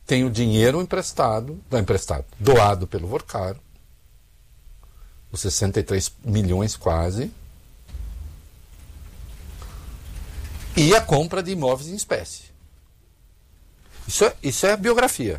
tem o dinheiro doado pelo Vorcaro, os 63 milhões quase, e a compra de imóveis em espécie. Isso é biografia.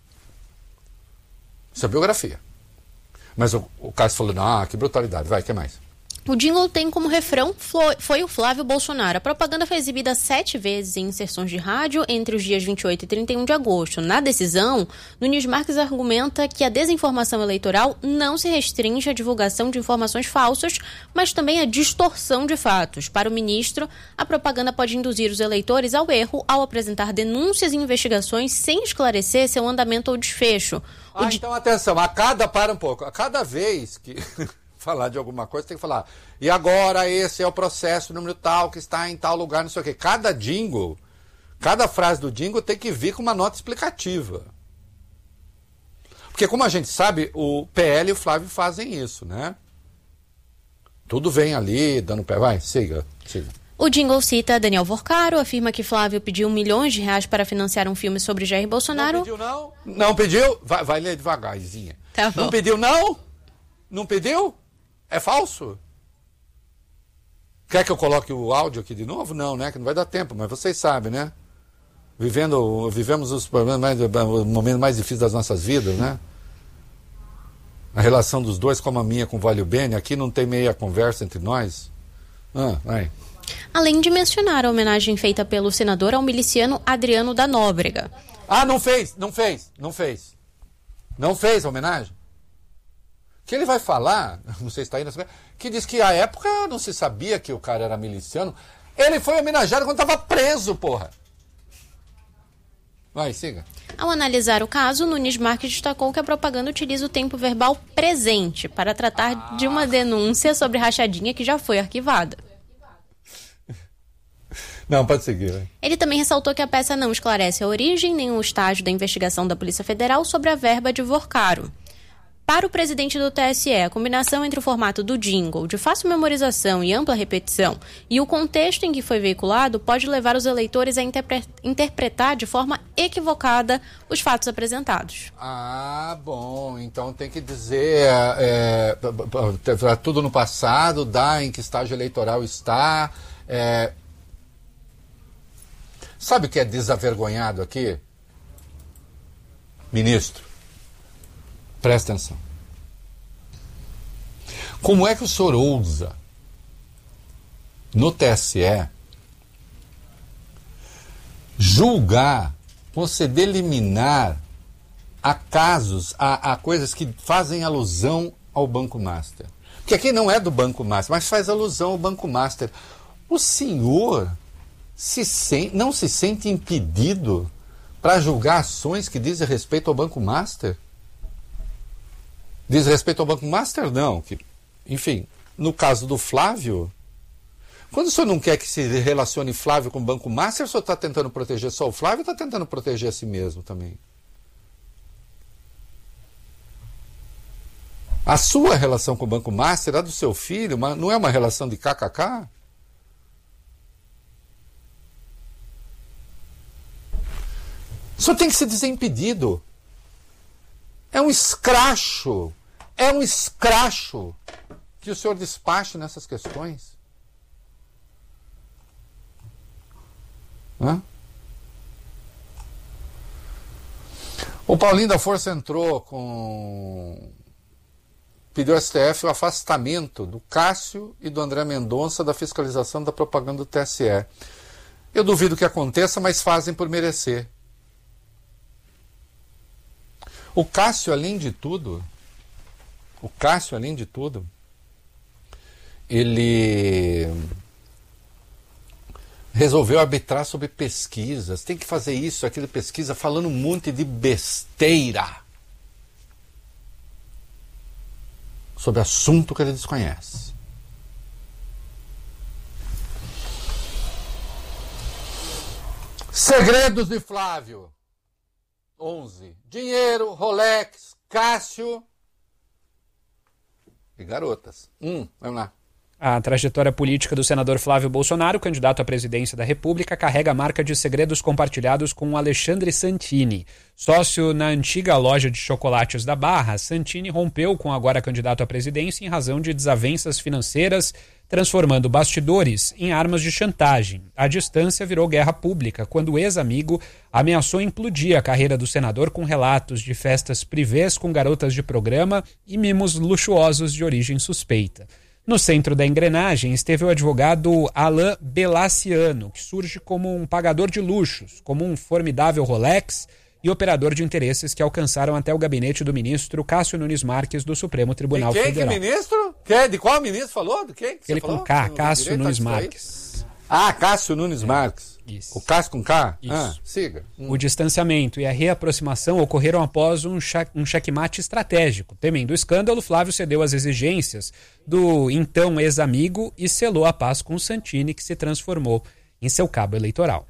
Isso é biografia. Mas o Cássio falou, que brutalidade, vai, o que mais? O jingle tem como refrão foi o Flávio Bolsonaro. A propaganda foi exibida 7 vezes em inserções de rádio entre os dias 28 e 31 de agosto. Na decisão, Nunes Marques argumenta que a desinformação eleitoral não se restringe à divulgação de informações falsas, mas também à distorção de fatos. Para o ministro, a propaganda pode induzir os eleitores ao erro ao apresentar denúncias e investigações sem esclarecer seu andamento ou desfecho. Então atenção, para um pouco. A cada vez que falar de alguma coisa, tem que falar, e agora esse é o processo número tal, que está em tal lugar, não sei o quê. Cada frase do jingle tem que vir com uma nota explicativa. Porque como a gente sabe, o PL e o Flávio fazem isso, né? Tudo vem ali, dando pé. Vai, siga. O jingle cita Daniel Vorcaro, afirma que Flávio pediu milhões de reais para financiar um filme sobre Jair Bolsonaro. Não pediu, não? Não pediu? Vai ler devagarzinho. Tá bom. Não pediu, não? Não pediu? É falso? Quer que eu coloque o áudio aqui de novo? Não, né? Que não vai dar tempo, mas vocês sabem, né? Vivemos os momentos mais difíceis das nossas vidas, né? A relação dos dois, como a minha com o Vale Bene, aqui não tem meia conversa entre nós. Vai. Além de mencionar a homenagem feita pelo senador ao miliciano Adriano da Nóbrega. Não fez a homenagem? Que ele vai falar, não sei se está aí, que diz que à época não se sabia que o cara era miliciano. Ele foi homenageado quando estava preso, porra. Vai, siga. Ao analisar o caso, Nunes Marques destacou que a propaganda utiliza o tempo verbal presente para tratar de uma denúncia sobre rachadinha que já foi arquivada. Não, pode seguir. Vai. Ele também ressaltou que a peça não esclarece a origem nem o estágio da investigação da Polícia Federal sobre a verba de Vorcaro. Para o presidente do TSE, a combinação entre o formato do jingle, de fácil memorização e ampla repetição, e o contexto em que foi veiculado, pode levar os eleitores a interpretar de forma equivocada os fatos apresentados. Bom, então tem que dizer tudo no passado, em que estágio eleitoral está. Sabe o que é desavergonhado aqui? Ministro, presta atenção. Como é que o senhor ousa, no TSE, julgar, conceder liminar a casos, a coisas que fazem alusão ao Banco Master? Porque aqui não é do Banco Master, mas faz alusão ao Banco Master. O senhor não se sente impedido para julgar ações que dizem respeito ao Banco Master? Diz respeito ao Banco Master, não. Enfim, no caso do Flávio, quando o senhor não quer que se relacione Flávio com o Banco Master, o senhor está tentando proteger só o Flávio ou está tentando proteger a si mesmo também? A sua relação com o Banco Master, a do seu filho, não é uma relação de kkk? O senhor tem que ser desimpedido. É um escracho que o senhor despache nessas questões. O Paulinho da Força pediu ao STF o afastamento do Cássio e do André Mendonça da fiscalização da propaganda do TSE. Eu duvido que aconteça, mas fazem por merecer. O Cássio, além de tudo, ele resolveu arbitrar sobre pesquisas. Tem que fazer isso, aquilo, pesquisa, falando um monte de besteira sobre assunto que ele desconhece. Segredos de Flávio. 11. Dinheiro, Rolex, Cássio e garotas. Vamos lá. A trajetória política do senador Flávio Bolsonaro, candidato à presidência da República, carrega a marca de segredos compartilhados com Alexandre Santini. Sócio na antiga loja de chocolates da Barra, Santini rompeu com o agora candidato à presidência em razão de desavenças financeiras, transformando bastidores em armas de chantagem. A distância virou guerra pública, quando o ex-amigo ameaçou implodir a carreira do senador com relatos de festas privês com garotas de programa e mimos luxuosos de origem suspeita. No centro da engrenagem esteve o advogado Alain Belaciano, que surge como um pagador de luxos, como um formidável Rolex e operador de interesses que alcançaram até o gabinete do ministro Cássio Nunes Marques do Supremo Tribunal Federal. Que ministro? De qual ministro falou? Do quê? Ele com K, Cássio Nunes Marques. Cássio Nunes Marques. Isso. O Cássio com K? Isso. Siga. O distanciamento e a reaproximação ocorreram após um checkmate estratégico. Temendo o escândalo, Flávio cedeu às exigências do então ex-amigo e selou a paz com Santini, que se transformou em seu cabo eleitoral.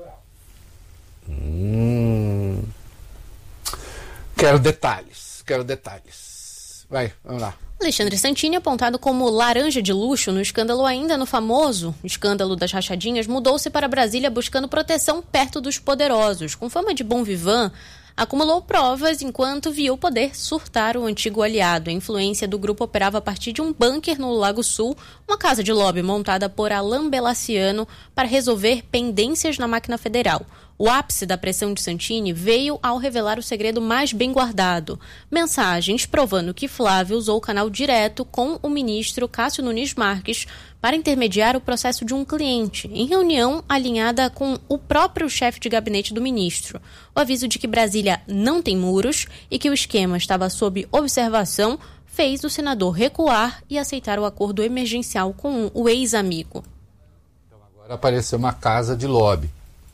Quero detalhes. Vai, vamos lá. Alexandre Santini, apontado como laranja de luxo no escândalo ainda no famoso escândalo das rachadinhas, mudou-se para Brasília buscando proteção perto dos poderosos. Com fama de bom vivant, acumulou provas enquanto viu o poder surtar o antigo aliado. A influência do grupo operava a partir de um bunker no Lago Sul, uma casa de lobby montada por Alain Belaciano para resolver pendências na máquina federal. O ápice da pressão de Santini veio ao revelar o segredo mais bem guardado. Mensagens provando que Flávio usou o canal direto com o ministro Cássio Nunes Marques para intermediar o processo de um cliente, em reunião alinhada com o próprio chefe de gabinete do ministro. O aviso de que Brasília não tem muros e que o esquema estava sob observação fez o senador recuar e aceitar o acordo emergencial com o ex-amigo. Então agora apareceu uma casa de lobby.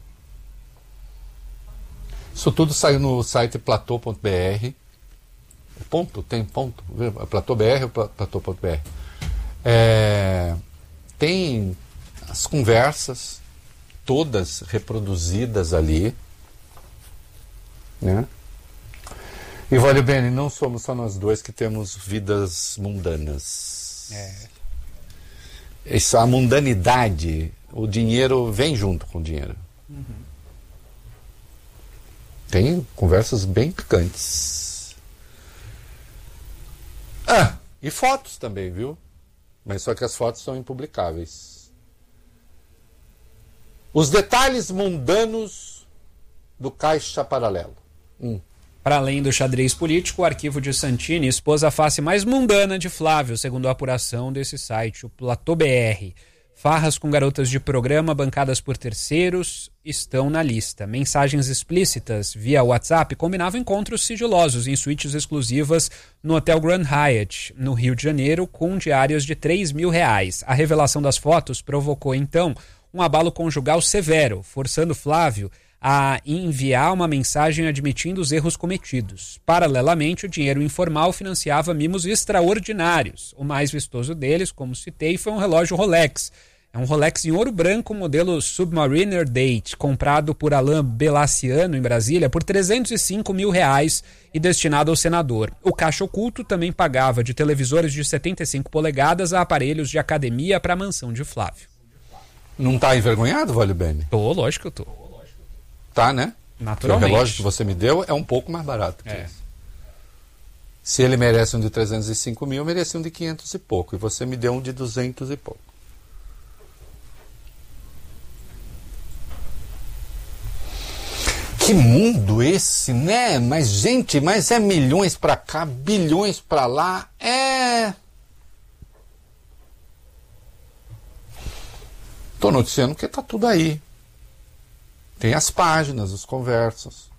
Isso tudo saiu no site platô.br. Tem ponto? Platô.br ou platô.br? Tem as conversas todas reproduzidas ali, né? E Vale Bene, não somos só nós dois que temos vidas mundanas. A mundanidade, o dinheiro vem junto com o dinheiro. Tem conversas bem picantes. E fotos também, viu? Mas só que as fotos são impublicáveis. Os detalhes mundanos do Caixa Paralelo. Para além do xadrez político, o arquivo de Santini expôs a face mais mundana de Flávio, segundo a apuração desse site, o Platô BR. Farras com garotas de programa bancadas por terceiros estão na lista. Mensagens explícitas via WhatsApp combinavam encontros sigilosos em suítes exclusivas no Hotel Grand Hyatt, no Rio de Janeiro, com diários de R$3.000. A revelação das fotos provocou, então, um abalo conjugal severo, forçando Flávio a enviar uma mensagem admitindo os erros cometidos. Paralelamente, o dinheiro informal financiava mimos extraordinários. O mais vistoso deles, como citei, foi um relógio Rolex. É um Rolex em ouro branco, modelo Submariner Date, comprado por Alain Belaciano em Brasília por R$305.000 e destinado ao senador. O caixa oculto também pagava de televisores de 75 polegadas a aparelhos de academia para a mansão de Flávio. Não tá envergonhado, Vale Bene? Tô, lógico que eu tô. Tá, né? Naturalmente. O relógio que você me deu é um pouco mais barato que esse. Se ele merece um de 305 mil, merece um de 500 e pouco. E você me deu um de 200 e pouco. Que mundo esse, né? Mas, gente, mas é milhões pra cá, bilhões pra lá. Tô noticiando que tá tudo aí. Tem as páginas, as conversas.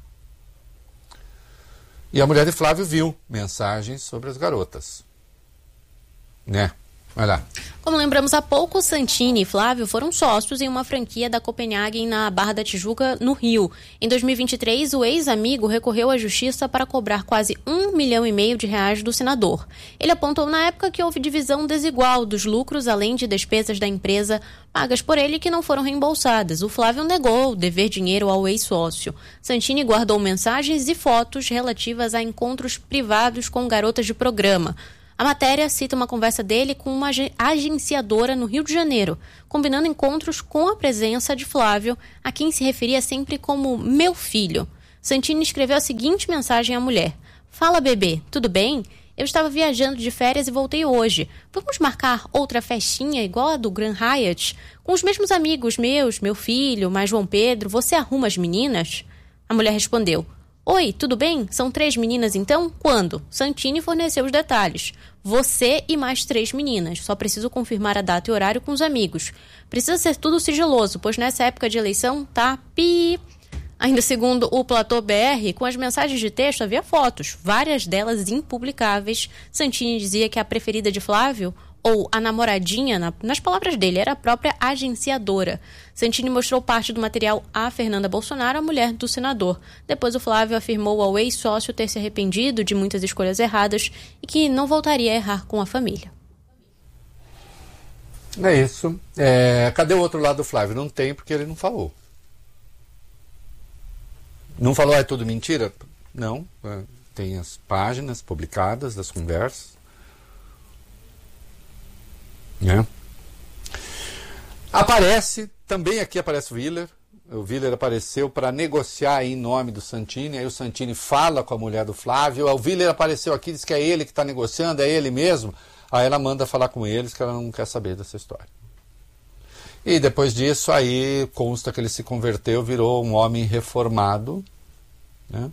E a mulher de Flávio viu mensagens sobre as garotas. Né? Vai lá. Como lembramos há pouco, Santini e Flávio foram sócios em uma franquia da Copenhagen na Barra da Tijuca, no Rio. Em 2023, o ex-amigo recorreu à justiça para cobrar quase R$1,5 milhão do senador. Ele apontou na época que houve divisão desigual dos lucros, além de despesas da empresa pagas por ele que não foram reembolsadas. O Flávio negou dever dinheiro ao ex-sócio. Santini guardou mensagens e fotos relativas a encontros privados com garotas de programa. A matéria cita uma conversa dele com uma agenciadora no Rio de Janeiro, combinando encontros com a presença de Flávio, a quem se referia sempre como meu filho. Santini escreveu a seguinte mensagem à mulher: "Fala, bebê, tudo bem? Eu estava viajando de férias e voltei hoje. Vamos marcar outra festinha igual a do Grand Hyatt? Com os mesmos amigos meus, meu filho, mais João Pedro, você arruma as meninas?" A mulher respondeu: "Oi, tudo bem? São 3 meninas então? Quando?" Santini forneceu os detalhes. "Você e mais 3 meninas. Só preciso confirmar a data e horário com os amigos. Precisa ser tudo sigiloso, pois nessa época de eleição tá pi..." Ainda segundo o Platô BR, com as mensagens de texto havia fotos, várias delas impublicáveis. Santini dizia que a preferida de Flávio, ou a namoradinha, nas palavras dele, era a própria agenciadora. Santini mostrou parte do material a Fernanda Bolsonaro, a mulher do senador. Depois o Flávio afirmou ao ex-sócio ter se arrependido de muitas escolhas erradas e que não voltaria a errar com a família. É isso. Cadê o outro lado do Flávio? Não tem, porque ele não falou. Não falou, é tudo mentira? Não. Tem as páginas publicadas das conversas. Aparece, também aqui aparece o Willer. O Willer apareceu para negociar em nome do Santini. Aí o Santini fala com a mulher do Flávio. O Willer apareceu aqui, diz que é ele que está negociando, é ele mesmo. Aí ela manda falar com eles que ela não quer saber dessa história. E depois disso, aí consta que ele se converteu, virou um homem reformado, né?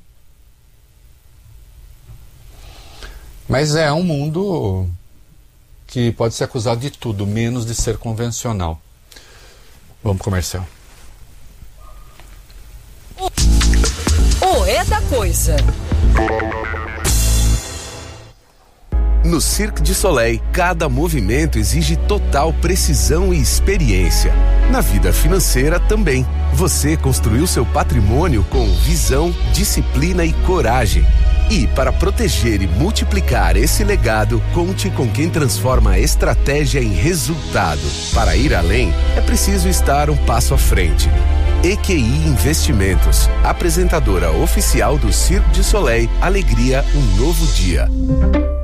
Mas é um mundo que pode ser acusado de tudo, menos de ser convencional. Vamos pro comercial. É da coisa. No Cirque du Soleil, cada movimento exige total precisão e experiência. Na vida financeira também. Você construiu seu patrimônio com visão, disciplina e coragem. E para proteger e multiplicar esse legado, conte com quem transforma a estratégia em resultado. Para ir além, é preciso estar um passo à frente. EQI Investimentos, apresentadora oficial do Cirque du Soleil, Alegria, um novo dia.